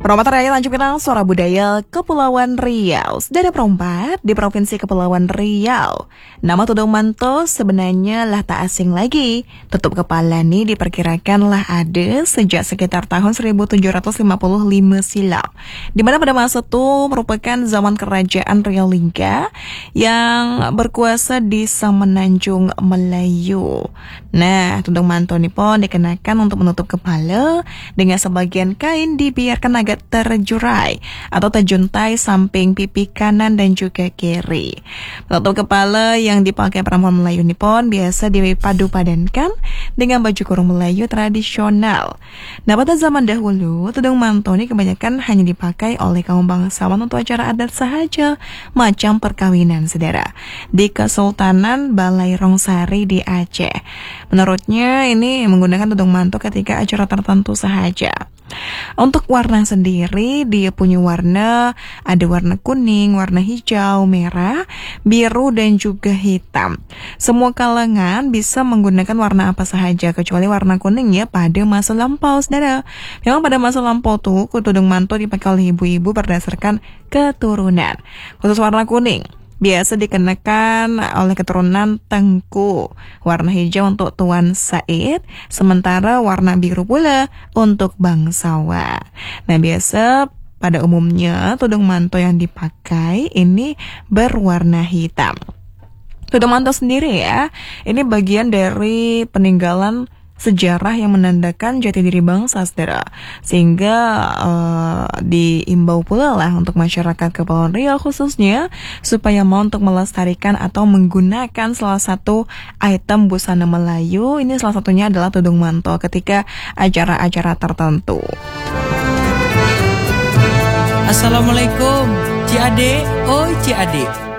Perompak Raya Tanjung Pinang, Suara Budaya Kepulauan Riau. Saudara perompak di Provinsi Kepulauan Riau. Nama tudung manto sebenarnya lah tak asing lagi. Tutup kepala nih diperkirakan lah ada sejak sekitar tahun 1755 silam. Dimana pada masa itu merupakan zaman kerajaan Riau Lingga yang berkuasa di Semenanjung Melayu. Nah, tudung manto ini pun dikenakan untuk menutup kepala dengan sebagian kain dibiarkan agak terjurai atau terjuntai samping pipi kanan dan juga kiri. Penutup kepala yang dipakai perempuan Melayu ini pun biasa dipadu padankan dengan baju kurung Melayu tradisional. Nah, pada zaman dahulu, tudung manto ini kebanyakan hanya dipakai oleh kaum bangsawan untuk acara adat sahaja, macam perkawinan, saudara, di Kesultanan Balai Rongsari di Aceh. Menurutnya ini menggunakan tudung manto ketika acara tertentu sahaja. Untuk warna sendiri, dia punya warna, ada warna kuning, warna hijau, merah, biru, dan juga hitam. Semua kalangan bisa menggunakan warna apa sahaja, kecuali warna kuning ya pada masa lampau, saudara. Memang pada masa lampau tuh, tudung manto dipakai oleh ibu-ibu berdasarkan keturunan. Khusus warna kuning biasa dikenakan oleh keturunan Tengku, warna hijau untuk Tuan Said, sementara warna biru pula untuk bangsawan. Nah, biasa pada umumnya tudung manto yang dipakai ini berwarna hitam. Tudung manto sendiri ya, ini bagian dari peninggalan sejarah yang menandakan jati diri bangsa, saudara. Sehingga diimbau pula lah untuk masyarakat Kepulauan Riau khususnya supaya mau untuk melestarikan atau menggunakan salah satu item busana Melayu. Ini salah satunya adalah tudung manto ketika acara-acara tertentu. Assalamualaikum, Ci Ade, oi Ci Ade.